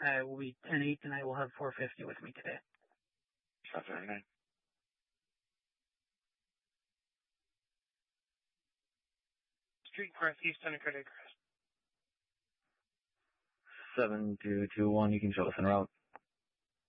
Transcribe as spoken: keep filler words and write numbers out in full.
I will be ten eight, and I will have four fifty with me today. Shot thirty-nine. Street Crest, East Center Credit Crest. seven two two one, you can show us en route.